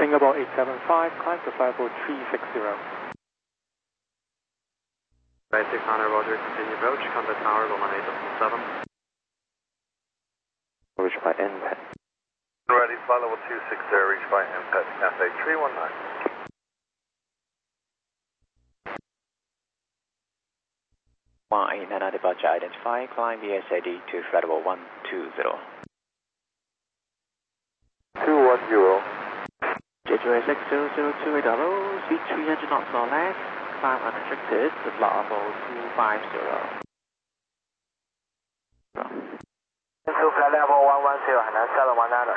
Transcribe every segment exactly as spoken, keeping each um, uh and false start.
Singapore eight seven five, climb to flight level three six zero. Right, six hundred, roger, continue approach, contact tower, one one eight seven. Reach by N P E T. Ready, flight level two six zero, reach by N P E T, Cafe three one nine. Line and departure identified, climb B S A D to flight level one two zero. two one zero. J J S X zero zero two eight zero, speed three hundred knots or less, climb unrestricted to flight level two five zero. To flight level one one zero, Hainan seven one nine.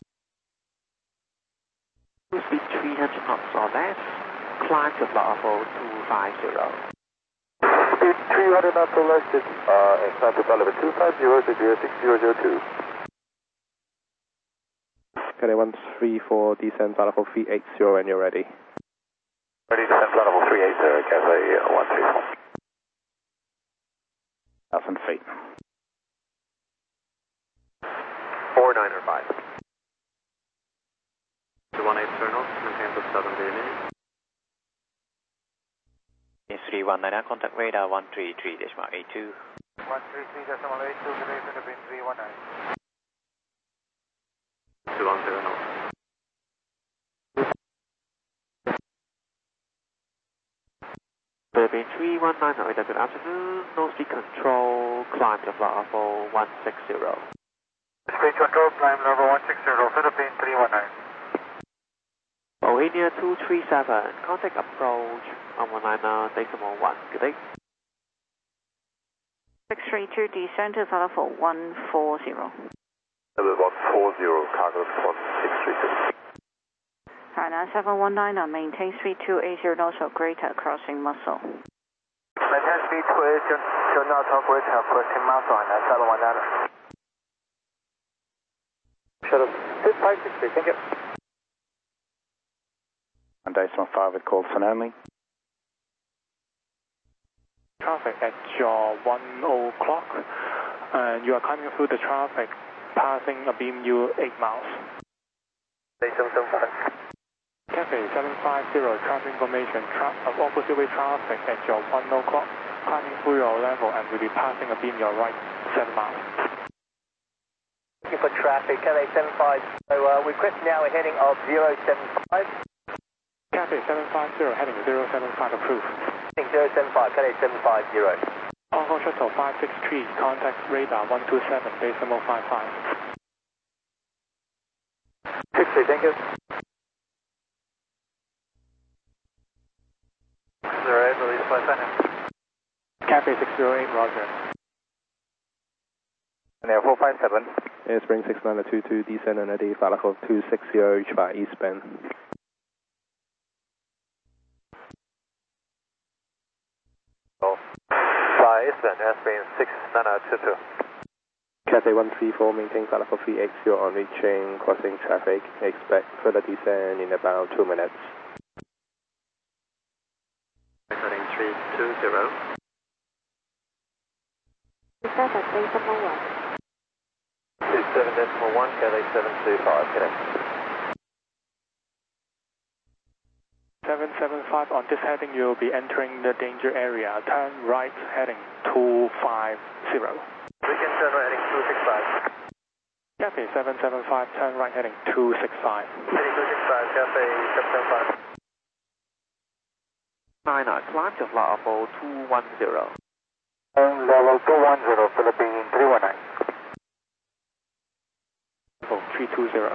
Speed three hundred knots or less, climb to flight level two five zero. Speed three hundred knots or less, uh, and climb to flight level two five zero to zero six zero zero two. Cathay one three four, descend flight level three eight zero when you're ready. Ready, descend flight level three eight zero, Cathay one three four. Thousand feet. four nine or five. two one eight Colonel, maintain the seven minutes. three one nine, contact radar one three three decimal eight two. one three three decimal eight two, today Philippine three one nine. two one zero knots. Philippine three one nine, good afternoon, no speed control, climb to flight level one six zero. Speed control, climb level one six zero, Philippine three one nine. Bohemia two three seven, contact approach one one nine decimal one, good day. six three two, descend to flight level one four zero. Level one four zero, cargo one six three two. Hainan seven one nine, maintain speed two eight zero knots or greater, crossing muscle. Maintain speed two eight zero knots or greater, crossing muscle, Hainan seven one nine. Shuttle six five six three, thank you. One decimal five with call for only. Traffic at your one o'clock, and you are coming through the traffic, passing a beam you eight miles. seven seven five. Cafe seven five zero, traffic information, tra of opposite way traffic at your one o'clock, climbing through your level and will be passing a beam your right seven miles. Thank you for traffic, Cafe seven five zero, uh, request now a heading of zero seven five. Cafe seven five zero, heading zero seven five approved. Heading zero seven five, Cafe seven five zero. Hong Kong Shuttle five six three, contact radar one two seven, decimal five five. six three, thank you. zero eight, release flight sign. Cafe six zero eight, roger. And there, four five seven. Airspring six nine two two, descend and ready, flight level two six zero, reach by eastbound. Fly eastbound, Airspring six nine two two. Cathay one three four, maintain flight level three eight zero on reaching crossing traffic. Expect further descent in about two minutes. Heading three two zero. Descend at decimal one. two seven decimal one, Cathay seven two five, Cathay. seven seven five, on this heading you'll be entering the danger area. Turn right heading two five zero. We can turn right heading two six five. Cafe seven seven five, turn right heading two six five. Heading two six five, Cathay seven seven five. Nine, climb to flight level two one zero. And level two one zero, Philippine three one nine. Oh, three two zero.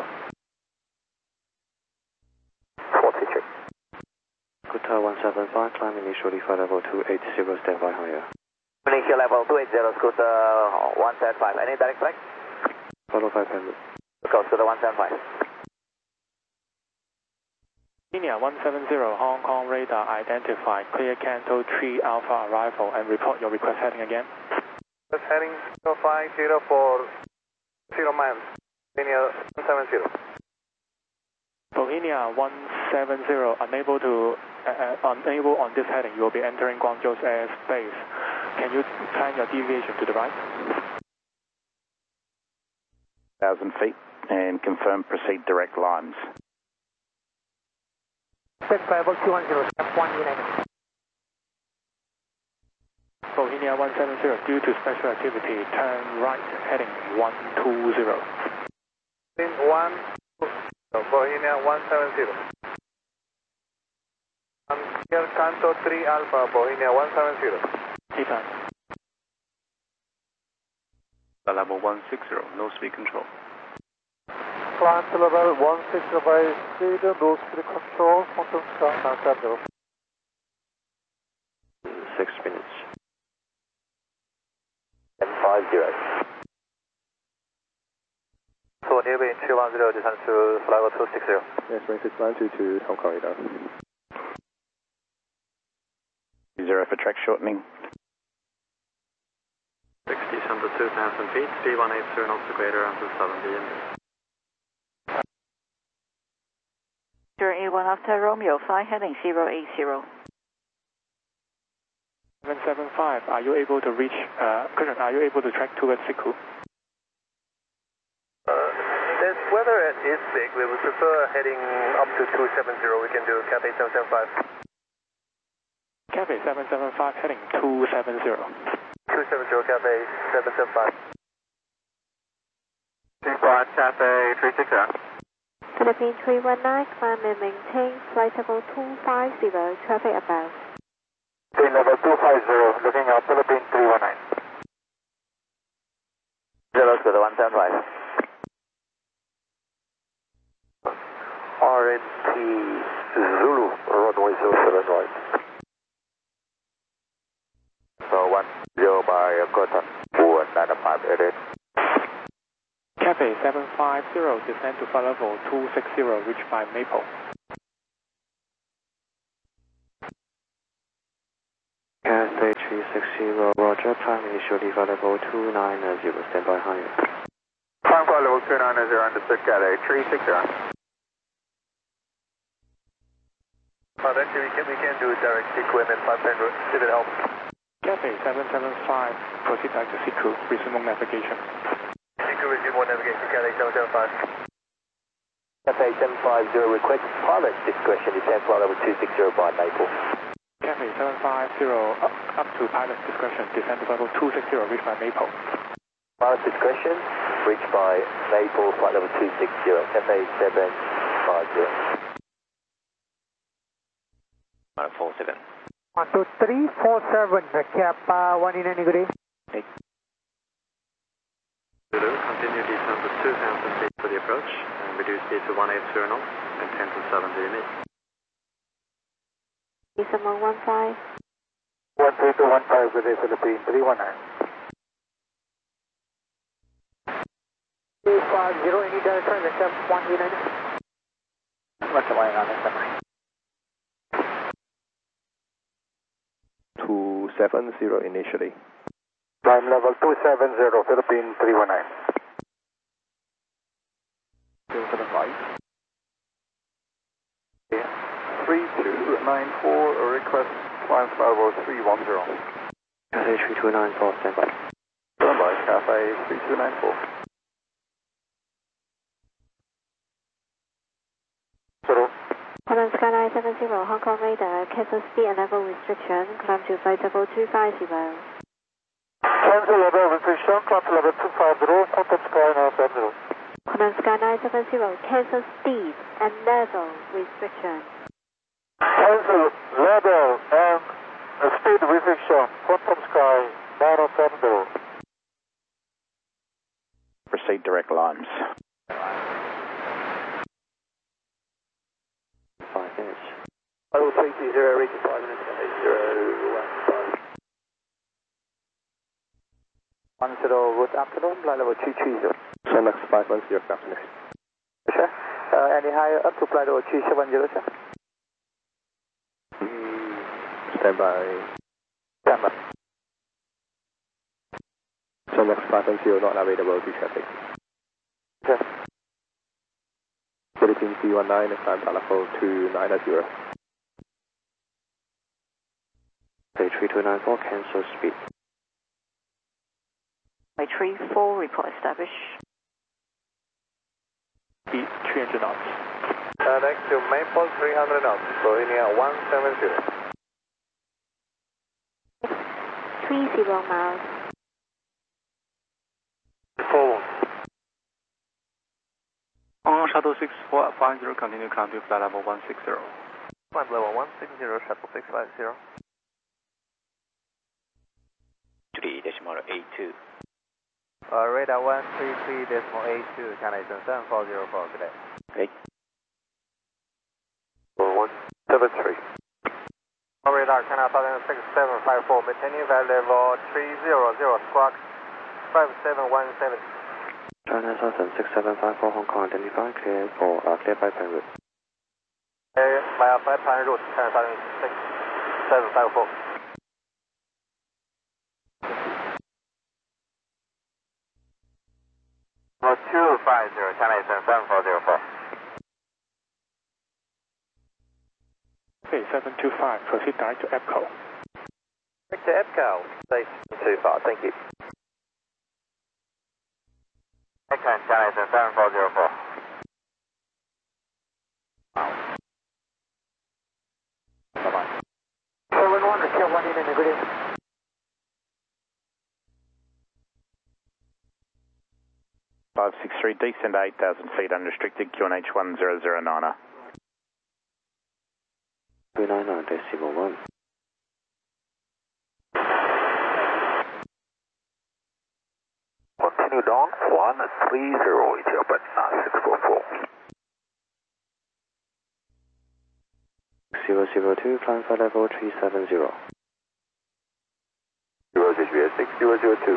forty-three. Qatar one seven five, climb initially flight level two eight zero, stand by higher. Initial level two eight zero, scooter one seven five. Any direct flight? Follow five hundred. Go scooter one seven five. India one seven zero, Hong Kong radar identified. Clear Canto three Alpha arrival and report your request heading again. Just heading zero five zero for zero miles. India one seven zero. Bohemia one seven zero, unable to uh, uh, unable on this heading. You will be entering Guangzhou's airspace. Can you time your deviation to the right? Thousand feet and confirm proceed direct lines. Expect level two one zero, step one United. Bohemia one seven zero, due to special activity, turn right heading one two zero. one, Bohemia one seven zero. Here, Canto three Alpha, Bohemia one seven zero. T-time. Level one six zero, no speed control. Climb to level one six zero by speed, no speed control, Quantum Sky nine seven zero. Six minutes. seven five zero. So nearby two one zero, descend to level two six zero. Yes, Wing six nine two two, Hong Kong radar. Zero for track shortening. sixty under two thousand feet, speed one eight zero knots equator until seventy in. zero eight one after Romeo, fly heading zero eight zero. seven seven five, are you able to reach, uh, Christian, are you able to track towards Siku? Uh, this weather is big. We would prefer heading up to two seven zero. We can do Cathay seven seven five. Cathay seven seven five heading two seven zero. two seven zero, Cathay seven seven five. three five, Cathay three six zero. Philippine three one nine, climb and maintain flight level two five zero, traffic above. Philippine level two five zero, looking at Philippine three one nine. Zero to the one seven five. R N T Zulu, runway zero seven right. So one zero by Cotton, one nine five eight eight. Cathay seven five zero, descend to flight level two six zero, reached by Maple. Cathay three six zero, roger, climb initially flight level two nine zero, stand by higher. Climb flight level two nine zero, understood, Cathay three six zero. Uh, actually, we can, we can do direct equipment five hundred if it helps. Cathay seven seven five, proceed back to Siku, resume navigation. Siku resume one navigation, Cathay seven seven five. Cathay seven five zero, request pilot discretion, descend flight level two six zero by Maple. Cathay seven five zero, up, up to pilot discretion, descend to level two six zero, reached by Maple. Pilot discretion, reached by Maple, flight level two six zero, Cathay seven five zero. four seven. one two three four seven, cap uh, one in any good day. Zulu, continue descent to two thousand feet for the approach, and reduce speed to one eight zero knots, and ten to seventy in. December one five. one three two one five, good day, Philippine three one nine. two five zero, any direction, except one United. What's the line on this number? two seven zero initially. Climb level two seven zero, Philippine three one nine. zero seven five. three two nine four, request climb flight level three one zero. Cathay three two nine four, stand by. Stand by, Cathay three two nine four. Zero. Quantum Sky nine seven zero, Hong Kong radar, cancel speed and level restriction, climb to flight level two five zero. Cancel level restriction, climb to level two five zero, Quantum Sky nine seven zero. Quantum Sky nine seven zero, cancel speed and level restriction. Cancel level and speed restriction, Quantum Sky nine seven zero. Proceed direct lines. Five minutes. Level three two zero, reaching five minutes, zero one five. one zero, good afternoon, flight level two three zero. Sonux five one zero, good afternoon. Sir, uh, any higher up to flight level two seven zero, sir? Stand by. Stand by. Sonux five one zero, not available to traffic. Sir. Philippine three one nine, climb flight level two nine zero. Cathay three two nine four, cancel speed. My three four, report established. Speed three hundred knots. Uh, next to Maple three hundred knots, Bohemia one seven zero. three zero miles. Four. On shuttle six four five zero, continue climb to flight level one six zero. Flight level one six zero, shuttle six five zero. three decimal eight two. Uh, radar one three three decimal eight two, China Eastern seven four zero four, good day. Okay. one seven three. Radar China Southern six seven five four, maintaining flight level three zero zero, squawk five seven one seven. China Southern six seven five four, Hong Kong identified, clear for uh, clear by plan route. Clear by flight plan route, China Southern six seven five four. two five zero, China Eastern seven four zero four. Okay, seven two five, proceed direct to EPCO. Direct to EPCO, station two five, thank you. Excellent, China Eastern seven four zero four. Bye-bye. seven one, kill one in the grid. five six three, descend eight thousand feet unrestricted, Q N H one zero zero niner. two nine nine decimal one. Continue down, one three zero, Ethiopian six four four. zero zero two, climb flight level three seven zero. zero zero six zero zero two.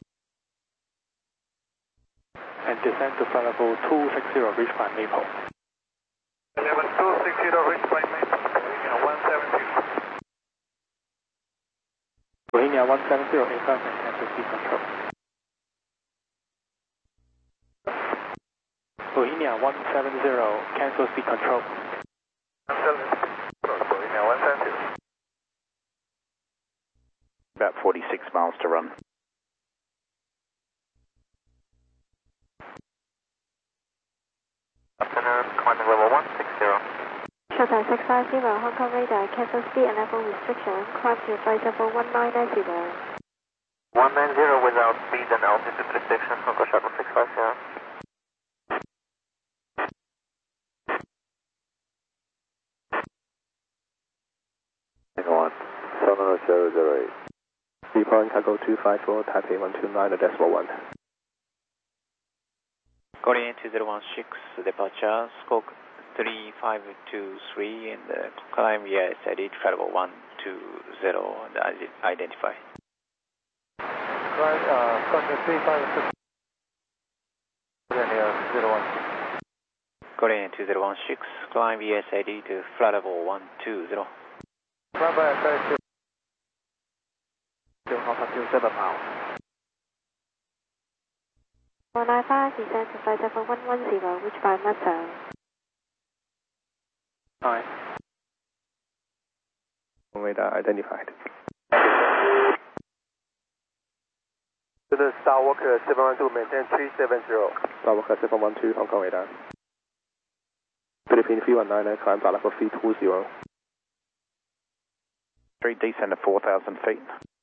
And descend to flight level two six zero, reach by Maple. Level two six zero, reach by Maple, Bohemia one seven zero. Bohemia one seven zero, aircraft and cancel speed control. Bohemia one seven zero, cancel speed control. Bohemia one seven zero. About forty-six miles to run. Afternoon, commanding level one six zero. Shuttle six five zero, Hong Kong radar, cancel speed and level restriction, climb to flight level one nine nine zero. one nine zero without speed and altitude restriction, Hong Kong shuttle six five zero. one, seven zero zero eight. Three-point cargo two five four, Taipei one two nine decimal one. Korean two zero one six, departure, squawk three five two three, and uh, climb via S I D to level one two zero, and identify. Right, uh, contact three five six. zero one. Korean two zero one six, climb via S I D to flight level one two zero. Climb by S I D to seven miles. one nine five, descend to flight level one one zero, reach by Mato. Nine. Radar identified. To the Star Walker seven one two, maintain three seven zero. Star Walker seven one two, Hong Kong radar. Philippine three one niner, climb flight level three two zero. three, descend to four thousand feet.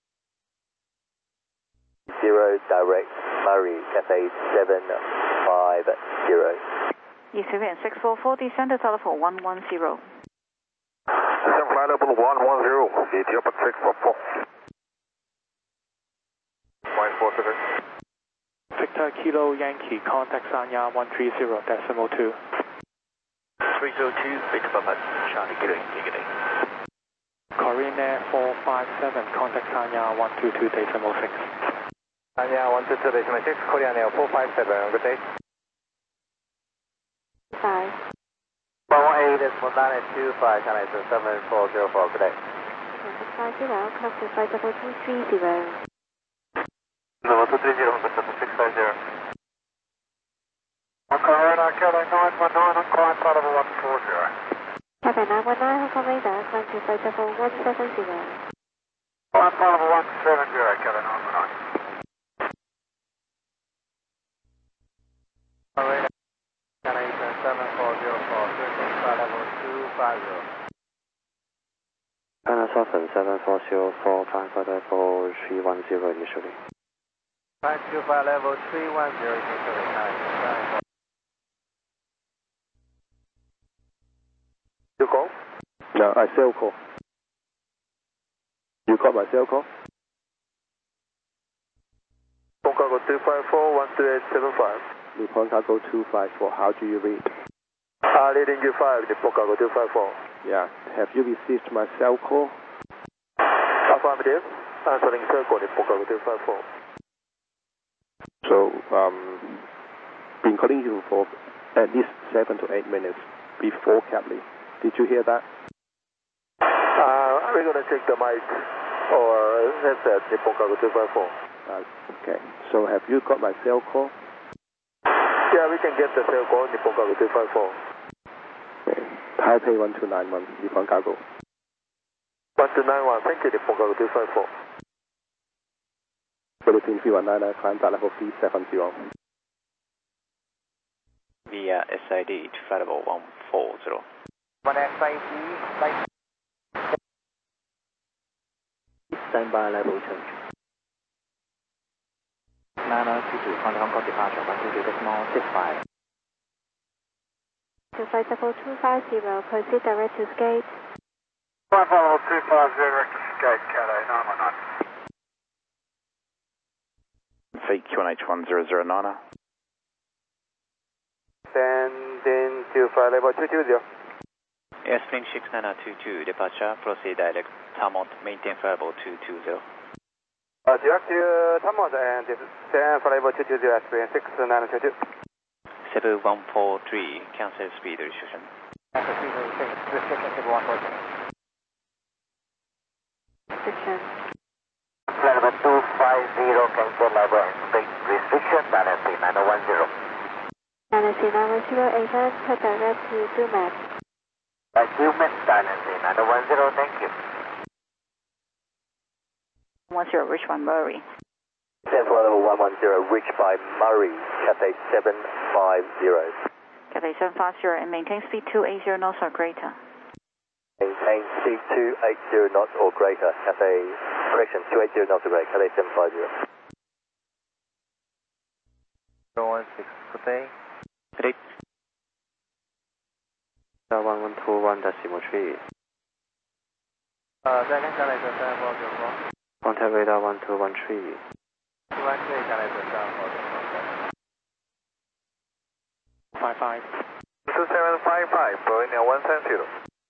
Zero, direct, Murray, Cafe seven five zero. Ethiopian six four four, descend to telephone one one zero. Descend flight level one one zero, Ethiopian six four four. one four seven. Victor Kilo Yankee, contact Sanya one three zero decimal two. three zero two, Victor Papa, Charlie Kilo Yankee. Korean Air four five seven, contact Sanya one two two decimal six. Sanya one two two decimal six, Korean Air four five seven, good day. Five. one one eight decimal nine two five, China Eastern seven four zero four, good day. six five zero, climb to flight level two three zero. Level two three zero, six five zero. Hong Kong radar, Kilo nine one nine, Hong Kong flight level one four zero. Cafe nine one nine, Hong Kong radar, climb to flight level one seven zero. Flight level one seven zero, Kilo nine one nine. Radar, China Eastern seven four zero four, five zero. China Southern seven four zero four, climb for level three one zero initially. Climb to flight level three one zero initially. Nine. You call? No, I cell call. You got my cell call? Nippon Cargo two five four, one two eight seven five. Nippon Cargo two five four, how do you read? Uh, leading you five, Nippon Cargo two five four. Yeah, have you received my cell call? Affirmative. Answering cell call, Nippon Cargo two five four. So, um, been calling you for at least seven to eight minutes before Capley. Did you hear that? Uh, we're going to check the mic or headset, Nippon Cargo two five four. Uh, okay, so have you got my cell call? Yeah, we can get the cell call, Nippon Cargo two five four. Okay, Taipei one two nine one, Nippon Cargo. one two nine one, thank you, Nippon Cargo two five four. Philippine three one nine, climb to level three seven zero. Via S I D to flight level one four zero. One S I D, flight. Stand by level change. Niner two two, Hong Kong departure one two two decimal six five. To flight level two five zero, proceed direct to Skate. One follow two five zero, direct to Skate, Cathay nine one nine. Feet Q N H one zero zero niner. Sending to flight level two two zero. Airstream six nine two two, departure, proceed direct, Tamont, maintain flight level two two zero. Uh, direct to Tamont and descend flight level two two zero, Airstream six nine two two. seven one four three, cancel speed restriction. Cancel speed restriction, seven one four three. Restriction. Flight level two five zero, cancel level and speed restriction, Dynasty nine one zero. Dynasty nine one zero, Aven, head direct to Dumac. Uh, Dumac, Dynasty nine one zero, thank you. one zero, reach one Murray. Descend flight level one one zero, reach by Murray, Cathay seven five zero. Cathay seven five zero and maintain speed two eighty knots or greater. Maintain speed two eighty knots or greater, Cathay, correction, two eighty knots or greater, Cathay seven five zero. zero one six, Cathay. Ready. one one two one decimal three. Uh, 再跟下来的三号九号。 Contact radar one two one three. 一万四下来的三号九号。 five five. two seven five five, Boeing one seven zero.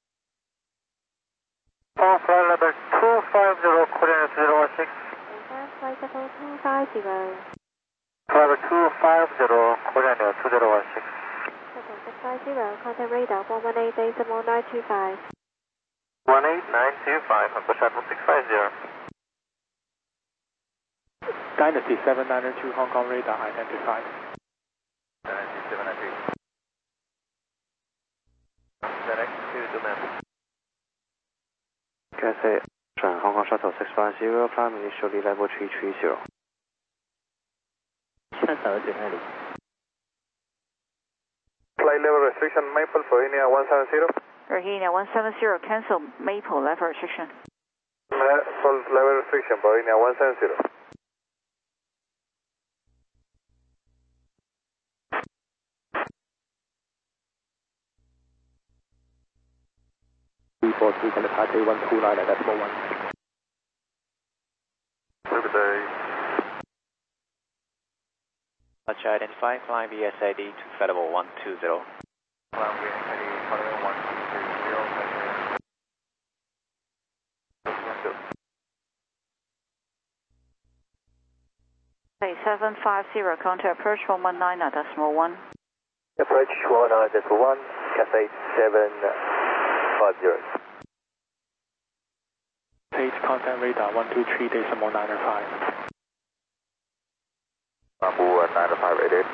On flight level two five zero, Korean zero one six. Aven, flight level two five zero. Flight level two five zero, Korean two zero one six. six five zero, contact radar one one eight decimal nine two five. one eight nine two five, Humber Shuttle six five zero. Dynasty seven nine two, Hong Kong radar identified. Dynasty seven nine two. Direct to Dumac. Cathay, Hong Kong Shuttle six five zero, climb initially level three three zero. 现在小姐那里。 Flight level restriction, Maple, Boeing one seven zero. Virginia one seven zero, cancel Maple level restriction. Maple level restriction, Boeing one seven zero. three four three, contact Taipei one two nine, decimal one. Good day. Departure identified, climb via S I D to flight level one two zero. Climb via S I D, flight level one two zero. Cathay seven five zero, contact approach one one nine decimal one. Approach one nine decimal one, Cathay seven five zero. Page contact radar one two three decimal nine five. Bamboo nine five rated.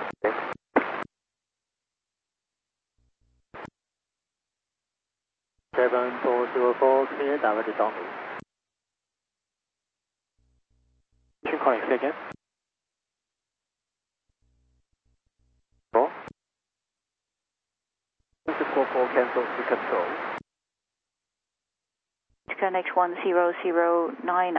seven four zero four, clear directed down. Can you call it again? Four. This is four four, cancel to control. K N H one zero zero nine.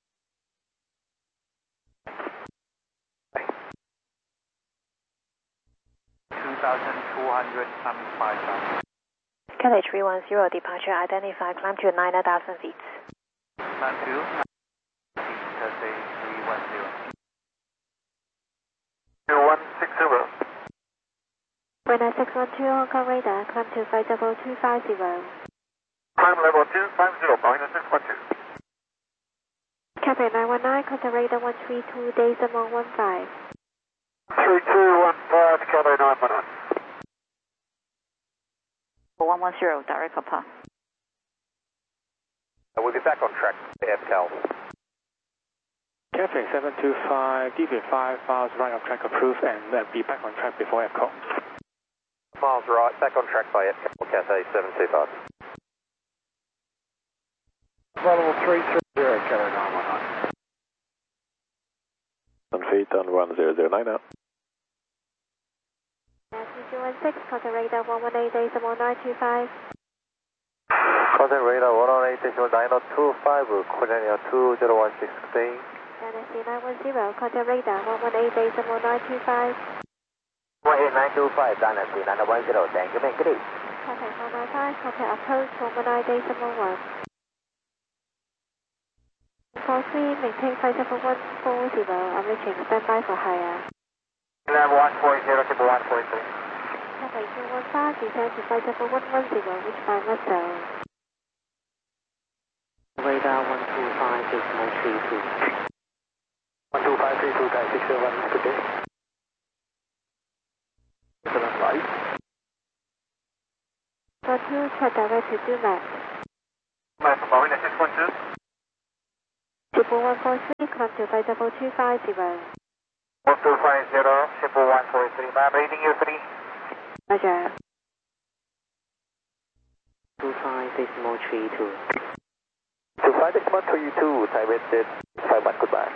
two thousand two hundred times five. K N H three one zero, departure identified, climb to nine thousand feet. Climb to Cathay three one zero. two one six zero. Runway six one two, Hong Kong radar, climb to flight level two five zero. Climb level two five zero, Boeing six one two. Cathay nine one nine, contact radar one three two, decimal one five. three two one five, Cathay nine one nine. one one zero, direct Papa. We'll be back on track, F C A L. Cathay seven two five, deviate five miles right of track approved and uh, be back on track before F C A L. Miles right, back on track by F C A L, Cathay seven two five. Level three three zero, Cathay nine one nine. On feet on one zero zero nine now. two two one six, contact radar one one eight, decimal nine two five. Contact radar one one eight, decimal nine two five, coordinate two zero one six, good day. N S C nine one zero, contact radar one one eight, decimal nine two five. one eight nine two five, N S C nine one zero, thank you, good day. Contact one nine five, contact approach one one nine, decimal one. four three, maintain flight level one four zero, I'm reaching standby for higher. Level one four zero, level one four three. Cathay two one five, descend to flight level one one zero, which by Muscle. Radar one two five, decimal three two. one two five three two, six seven, good day. seven five. one two, check direct to do map. Map, Boeing six one two. Triple one four three, climb to flight level two five zero. one two five zero, triple one four three, ma'am, reading you three. Roger. two five, decimal three two. two five, decimal three two, Taiwan five one, goodbye.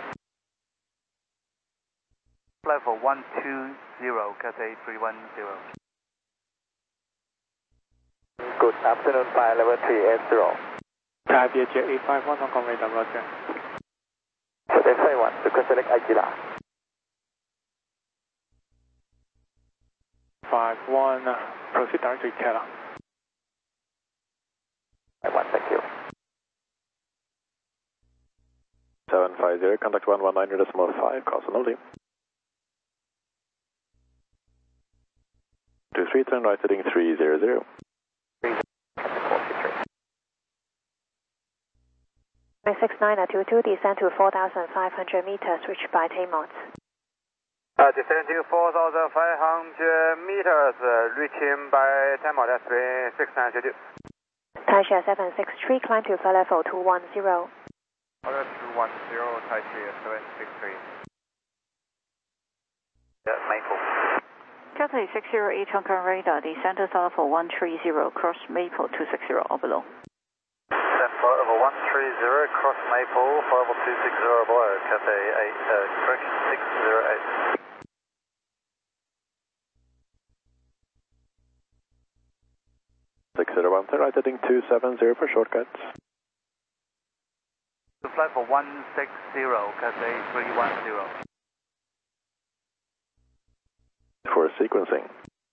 Level one two zero, Cathay three one zero. Good afternoon, flight level three eight zero. Taipei Jet eight five one, Hong Kong radar, roger. Cathay five one, request select Aguila. five one, uh, proceed direct to Ikela. five one, thank you. seven five zero, contact one one nine, decimal five, cross and only. two three, turn right heading three zero zero. six nine two two, descend to four thousand five hundred meters, reached by ten knots. Uh, descend to four thousand five hundred meters, uh, reaching by ten knots, that's six nine two two. Taisha seven six three, climb to flight level two one zero. Order two one zero, Taipei seven six three. Yeah, Maple. Cathay six zero eight, Hong Kong radar, descend to level one three zero, cross Maple two six zero or below. Flight level one three zero, cross Maple, flight level two six zero below, Cathay eight, uh, correction six zero eight. six zero one, turn right heading two seven zero for shortcuts. To flight for one six zero, Cathay three one zero. For sequencing.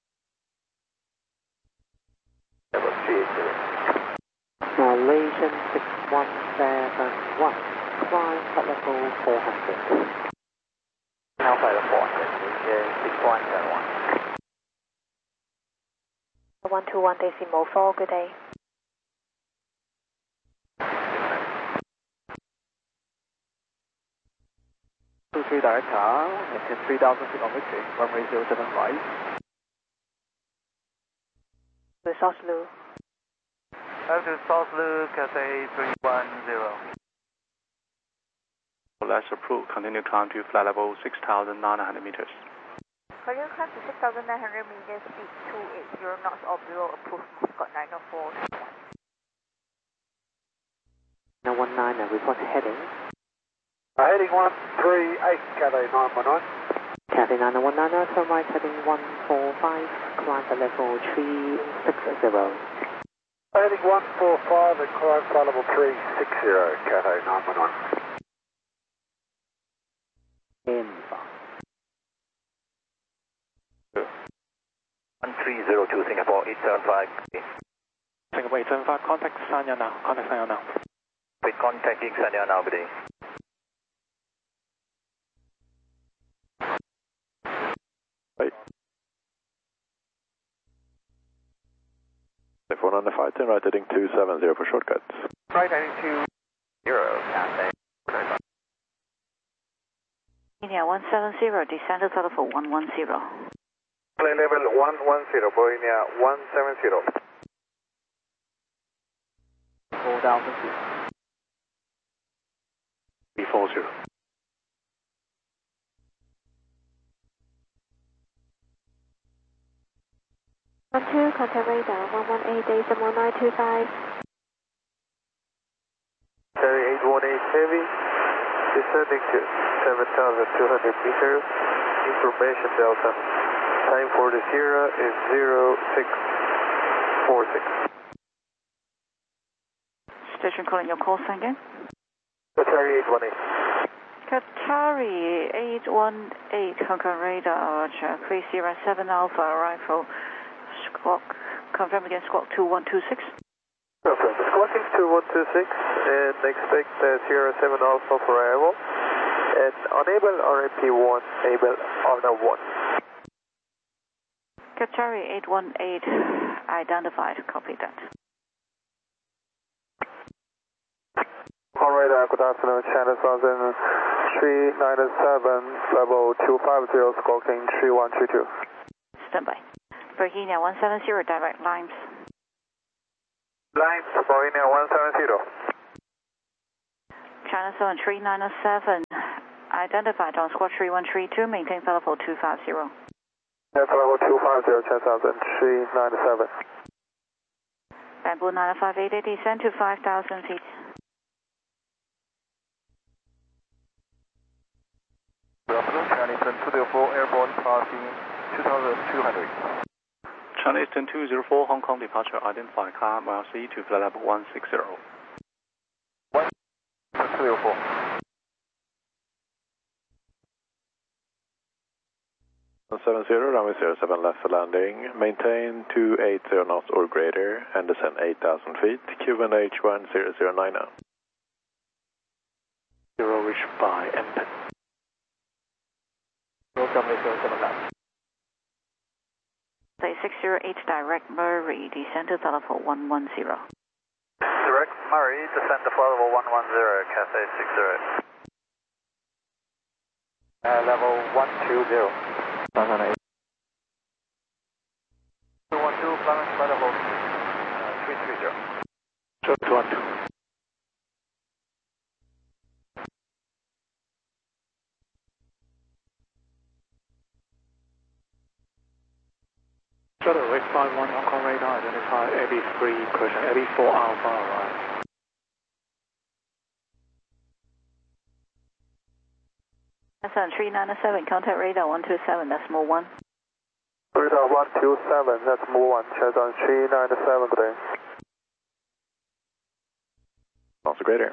Level three eight zero. Malaysian six one seven one, climb flight level four hundred. Now flight level four hundred, six one seven one. one two one, decimal four, good day. two three direct car, maintain three thousand feet on reaching, runway zero seven five. To South-Lu. Up to South-Lu, Cathay three one zero. Last approved, continue climb to flight level six thousand nine hundred meters. Continue climb to six thousand nine hundred meters, speed two eighty knots or below, approved, Scott nine oh four. nine one nine, report heading. Uh, heading one three eight, Cathay nine one nine. Cathay nine one nine, turn right heading one four five, climb to level three six zero. Heading one four five and climb flight level three six zero, Cathay nine one one. one three zero two Singapore eight seven five. Singapore eight seven five, contact Sanya now, contact Sanya now. With contacting Sanya now, good day. four nine five ten, right heading two seven zero for shortcuts. Right heading two zero, Cathay. India one seven zero, descend to level one one zero. Play level one one zero, Bohemia one seven zero. four thousand feet. three four zero. One two, contact radar one one eight decimal nine two five. Cherry eight one eight heavy, descending to seven thousand two hundred meters. Information Delta. Time for the Sierra is zero six four six. Station calling your call sign again. Qatari eight one eight. Qatari eight one eight, Hong Kong radar, Roger. three zero seven Alpha, arrival. Squawk, confirm again, squawk two one two six. Confirm, squawking two one two six and expect uh, Sierra seven Alpha for arrival. And unable R M P one, able R N one. Qatari eight one eight, identified, copy that. All right, good afternoon, China Southern three nine seven, level two five zero, squawking three one two two. Stand by. Bohemia one seven zero, direct lines. Lines, Bohemia one seven zero. China Southern three nine seven, identified on squawk three one three two, maintain level two five zero. That's level two five zero, China Southern three nine seven. Bamboo nine five eight eight, descend to five thousand feet. Good afternoon, Chinese two zero four, airborne passing two thousand two hundred. Chinese two zero four, Hong Kong departure, identify climb R C to flight level one six zero. one two zero four. one seven zero, runway zero seven left for landing. Maintain two eighty knots or greater and descend eight thousand feet. Q N H one zero zero nine now. Zero reached by M P. Welcome to zero seven left. Say six zero eight, direct Murray, descend to level one one zero. Direct Murray, descend to level one one zero, Cathay six zero. Uh, level one two zero. two one two, planning flight level uh, three three zero. So two one two. Shuttle eight five one, Hong Kong radar, identify A B three, correction, A B four Alpha, arrive. That's on three nine seven, contact radar one two seven, that's more one. Radar one two seven, that's more one, check on three nine seven, good day. Also greater.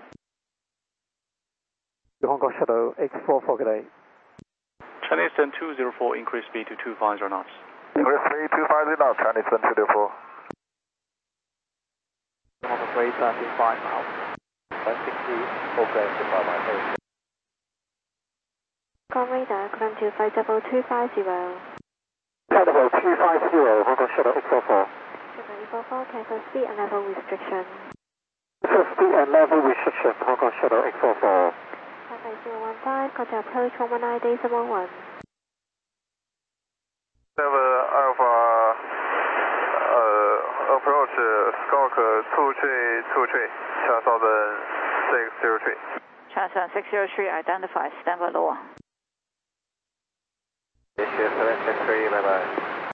Hong Kong Shuttle X four four, good day. Chinese two zero four, increase speed to two five zero knots. Increase speed two five zero knots, Chinese two zero four. Hong Kong three thirty five out. one sixty, okay, goodbye, my face. Hong Kong radar, climb to flight level two five zero. Flight level two five zero, Hong Kong Shuttle X four four. Shuttle X four four, cancel speed and level restriction. Cancel speed and level restriction, Hong Kong Shuttle X four four. Cathay zero one five, contact approach one one nine decimal one. Seven Alpha uh, approach uh, Squawk two three two three, China Southern six zero three. China Southern six zero three, identified, stand by lower. Asia seven six three, bye bye.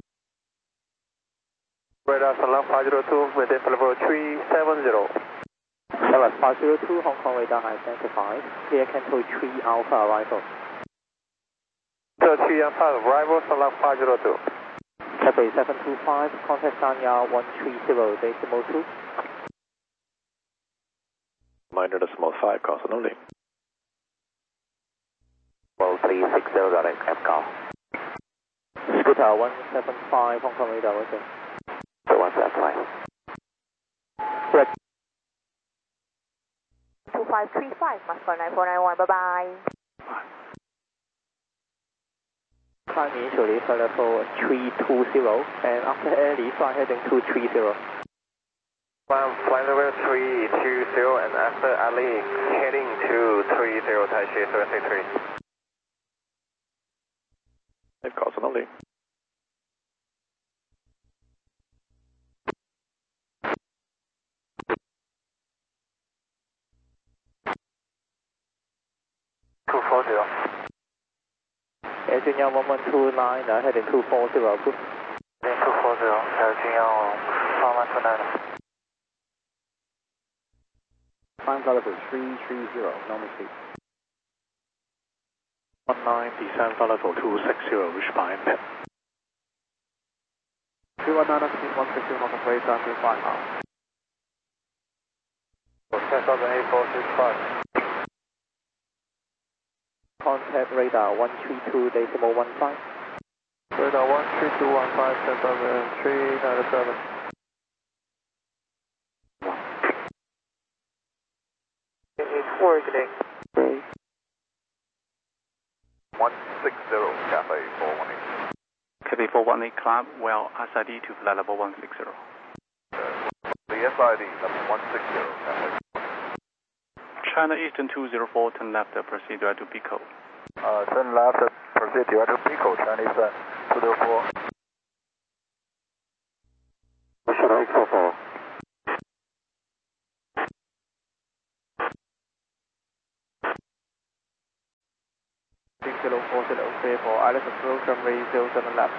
Radar Salam five zero two, maintain level three seven zero. Salam five zero two, Hong Kong radar identified. Clear Canto three Alpha arrival. three Alpha arrival, Salam five zero two. Cathay seven two five, contact Sanya one three zero decimal two. Minor decimal five, constant only. Well, three six zero, got it, F call. Scooter one seven five, Hong Kong radar, okay. So one seven five. Correct. two five three five, Moscow nine four nine one, bye bye. Climb initially for level three two zero, and after early fly heading two three zero. Climb flight level three two zero, and after early heading to three zero, Taixi seven six three. It constant only. two four zero. Air Junior one one two nine, uh, heading two four zero. Good. Heading two four zero, Air Junior one one two nine. Climb level three three zero, normal speed. one nine, descend for level two six zero, reach by impact. three one nine, speed one six zero, normal way, down to five miles. ten thousand eight four six five. Contact radar one three two decimal one five. Radar one three two one five, ten thousand three ninety-seven. It's working. Great. one six zero, Cathay four one eight. Cathay four one eight, climb well, S I D to flight level one six zero. The S I D, level one six zero, Cathay. China Eastern two zero four, turn left, proceed direct to Pico. Uh, turn left, proceed direct to Pico, Chinese uh, two zero four. eight four four. zero four zero, clear for Island Control, runway zero seven left.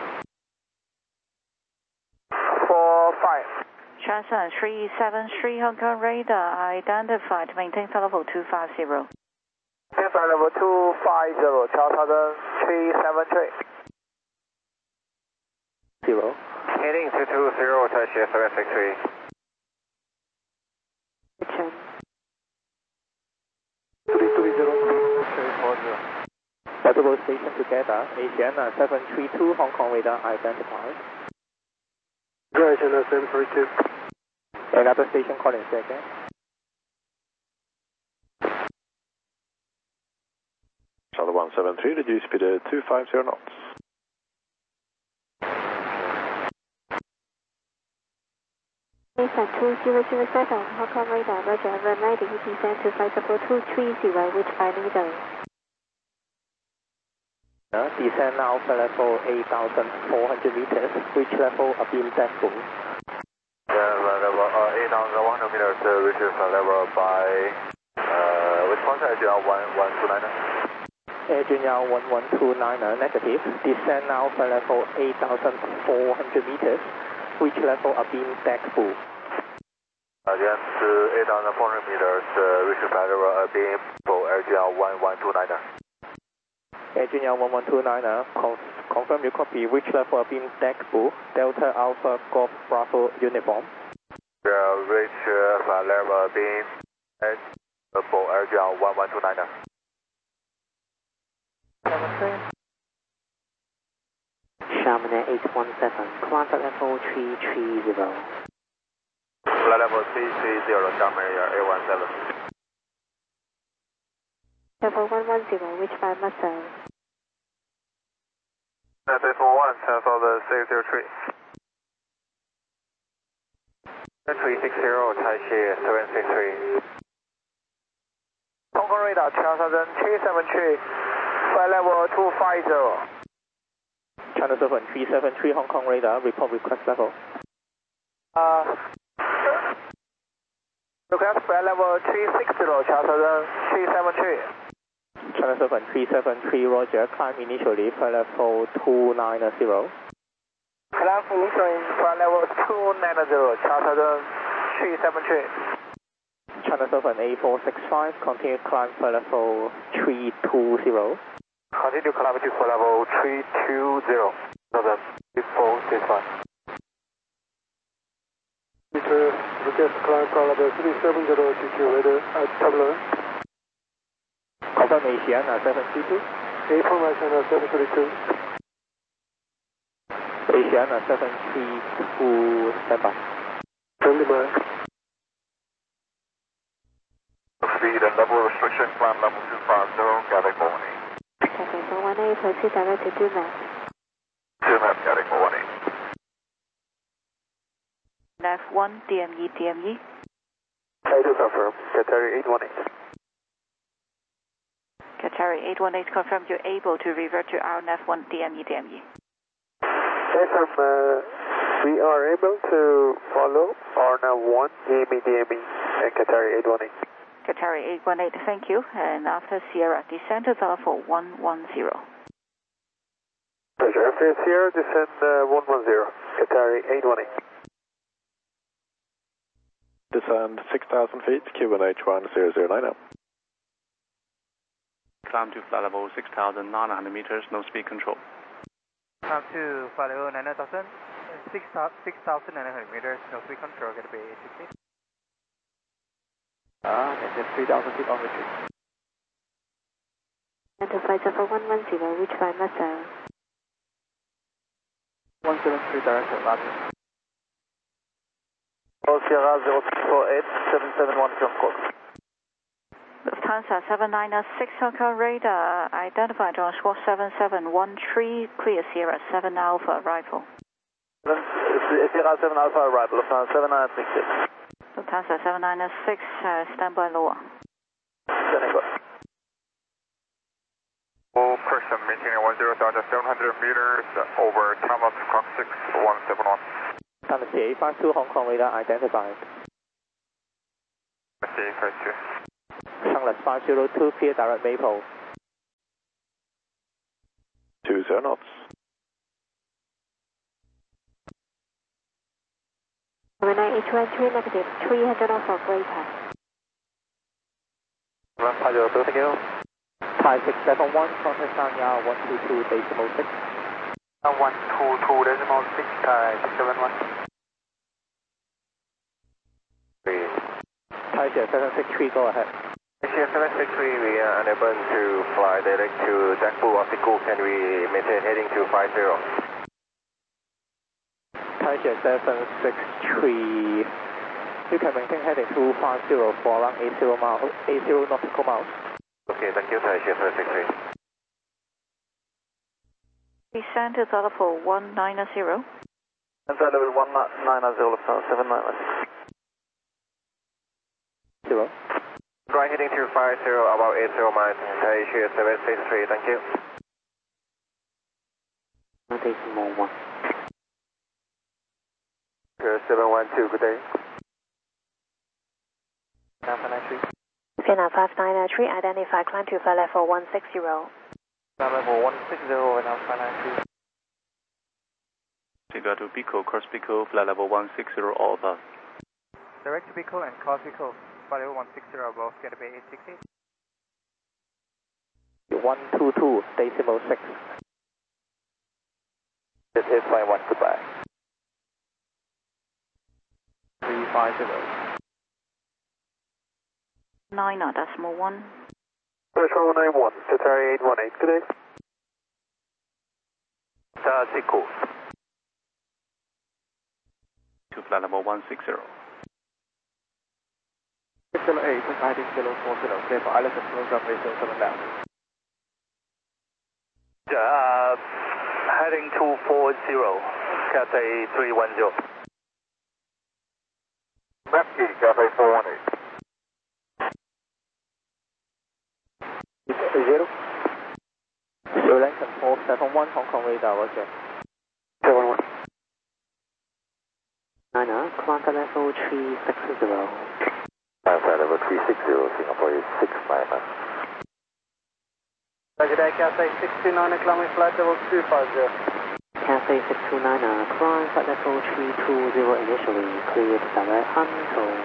four five. Shenzhen three seven three, Hong Kong radar identified, maintain flight level two five zero. Maintain flight level two five zero, Charles Hudson three seven three. Zero. Heading two two zero, Taixi seven six three. Kitchen. three three zero, three four zero. Multiple stations together, Asian seven three two, Hong Kong radar identified. Asian seven three two. Another station calling second. Charlie one seven three, reduce speed to two five zero knots. Lisa two zero zero seven, Hong Kong radar, roger, runway descend to flight level two three zero, which by leader. Uh, descend now for level eight thousand four hundred meters, which level of beam deck full. Yeah, level uh, eight thousand one hundred meters, uh, reaches uh, level by, uh, which contact is one one two nine? Air Junior one one two nine, negative. Descend now for level eight thousand four hundred meters, which level of beam deck full. Again, to eight thousand four hundred meters, uh, reaches by level uh, beam full, Air Junior one one two nine. Air Junior one one two nine, conf confirm you copy which level of beam deck full, Delta Alpha Golf Bravo uniform. Yeah, reach uh, flight level beam at full, Air Junior one one two nine. Chamonix eight one seven, climb at level three three zero. Flight level three three zero, Chamonix eight one seven. Level one one zero, which by Muscle. Cathay four one, ten thousand six zero three. three six zero, Taixi seven six three. Hong Kong radar, Charles Hudson three seven three, flight level two five zero. China seven three seven three, Hong Kong radar, report request level. Uh, request flight level three six zero, Charles Hudson three seven three. China seven three seven three, roger, climb initially for level two nine zero. Climb initially flight level two nine zero, Charles Hudson three seven three. China seven eight four six five, continue climb for level three two zero. Continue climb to for level three two zero. seven four six five. Peter, request climb from level three seven zero T Q radar at Tableau. Confirmation uh, seven three two. Information uh, seven three two. Asian uh, seven three two, standby. Friendly man. Speed and double restriction, climb level two five zero, Gatwick four one eight. Cathay four one eight, proceed direct to two map. two map, Gatwick four one eight. Nav one, D M E, D M E. I do confirm, Qatari eight one eight. Qatari eight one eight, confirm you're able to revert to our Nav one, D M E, D M E. Confirm, uh, we are able to follow our Nav one, D M E, D M E, and Qatari eight one eight. Qatari eight one eight, thank you. And after Sierra, descend to level one one zero. Pleasure. After Sierra, descend uh, one one zero, Qatari eight one eight. Descend six thousand feet, Q N H one zero zero nine zero. Climb to flight level six thousand nine hundred meters, no speed control. Climb to flight level nine thousand, six thousand nine hundred meters, no speed control, going to be eight six eight. Ah, and then three thousand feet on retreat. And to flight level one one zero, reach by Massa. one seven three direction, London. Sierra zero six four eight, seven seven one jump code. Lufthansa seven nine six, Hong Kong radar, identified on squawk seven seven one three, clear Sierra seven Alpha, arrival. Sierra seven Alpha, arrival, Lufthansa seven nine six six. Lufthansa seven nine six, uh, standby lower. Full person, maintaining one zero thousand seven hundred meters, over time of clock six one seven one. Thunder eight five two, Hong Kong radar identified. eight five two. Sunless five zero two, clear direct Maple. two zero knots. Runway H one three negative, three hundred off of greater. Run five zero two, thank you. Thai six seven one, contact Sanya one two two decimal six. one two two decimal six, Thai six seven one. Thai seven six three, go ahead. Asia seven six three, we are unable to fly direct to Jackpool Optical. Can we maintain heading to five zero? Thai seven six three, you can maintain heading to five zero for around eight zero miles, eight zero nautical miles. Okay, thank you, Thai seven six three. Descend to level one nine zero. Descend level one nine zero, Lufthansa seven nine six. Zero. Right heading to five zero, about eight zero miles, Thai seven six three, thank you. Decimal one. seven one two, good day. Vienna five nine three, identify, climb to flight level one six zero. Climb level one six zero, and now five nine three. Figure to Pico, cross Pico, flight level one six zero, all above. Direct to Pico and cross Pico, flight level one six zero, both going to be eight six eight. one two two, decimal six. This is flight one, goodbye. three five zero. nine decimal one. Control nine one, Qatari eight one eight, good day. Taxi course. To flight level one six zero. six zero eight, heading zero four zero, clear for Island and program ratio seven down. Uh, heading two four zero, Cathay three one zero. Map key, Cathay four one eight. Zero. Zero Lincoln four seven one, Hong Kong radar, roger. seven one. Niner, climb to level three six zero. Climb to level three six zero, Singapore is six nine. Roger that, Cathay six two nine, climbing flight level two five zero. Cathay six two nine, climb flight level three two zero initially, cleared direct until.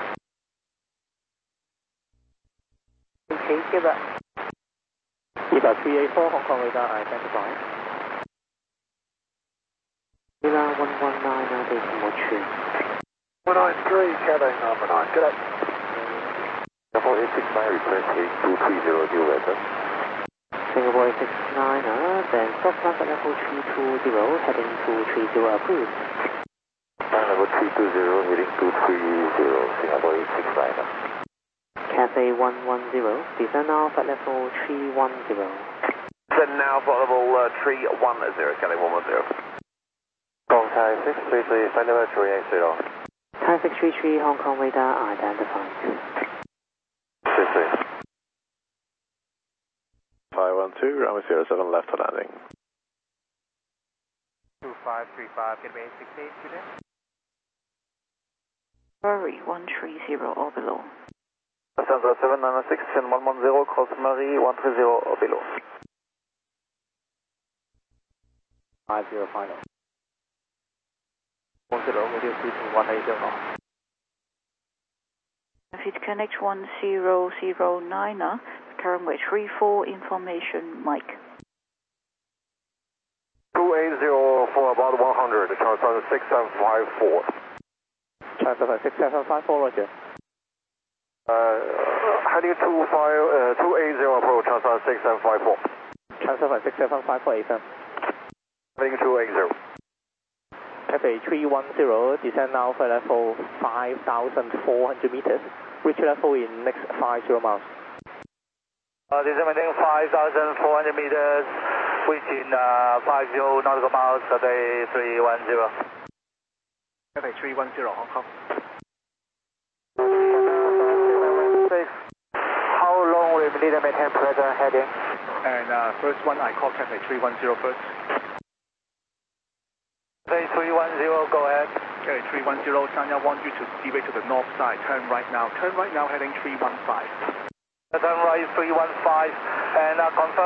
Okay, give back. Eva three eight four, Hong Kong radar identified. Villa one one nine, decimal two. one nine three, Cathay number nine. Good day. Singapore eight six nine, request heading two three zero zero letter. Singapore eight six nine, then stop climb at level three two zero, heading two three zero approved. Climb level three two zero, heading two three zero, Singapore eight six nine. Cathay one one zero, descend now at level three one zero. Descend now for level uh, three one zero, Cathay one one zero. Gong Thai six three three, flight level three eight zero. Thai six three three, Hong Kong radar identified. six three. five one two, runway zero seven left for landing. two five three five, get me six eight, good day. Bury one three zero or below. Sensor seven nine six and one one zero, cross Marie one three zero or below. five zero final. one zero, radio speed to one eight zero. If it connect one zero zero nine, current way three four, information Mike. two eight zero for about one hundred, transfer six seven five four. Transfer six seven five four, roger. Uh, heading two five, uh, two eight zero approach, transfer six seven five four. Transfer six seven five four, A F M. Heading two eight zero. Cathay three one zero, descend now for level five thousand four hundred meters. Reach level in next five zero miles. Uh, descending five thousand four hundred meters, reaching uh, five zero nautical miles, Cathay three one zero. Cathay three one zero, Hong Kong. How long will we need to maintain present heading? And uh, first one, I call Cathay three one zero first. Cathay three one zero, go ahead. Cathay three one zero, Sanya want you to steer to the north side. Turn right now. Turn right now, heading three one five. Turn right three one five, and uh, confirm.